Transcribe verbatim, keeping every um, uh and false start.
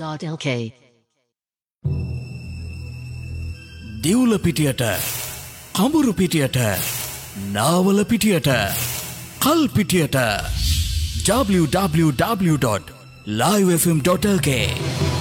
dot l k. දිවුල පිටියට කඹුරු පිටියට Nawala පිටියට කල් පිටියට w w w dot live f m dot l k